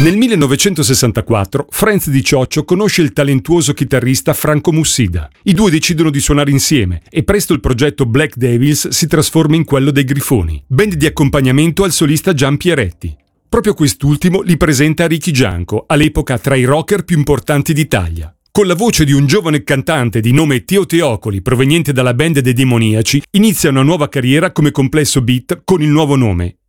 Nel 1964 Franz Di Cioccio conosce il talentuoso chitarrista Franco Mussida. I due decidono di suonare insieme e presto il progetto Black Devils si trasforma in quello dei Grifoni, band di accompagnamento al solista Gian Pieretti. Proprio quest'ultimo li presenta a Ricky Gianco, all'epoca tra i rocker più importanti d'Italia. Con la voce di un giovane cantante di nome Teo Teocoli, proveniente dalla band dei Demoniaci, inizia una nuova carriera come complesso beat con il nuovo nome,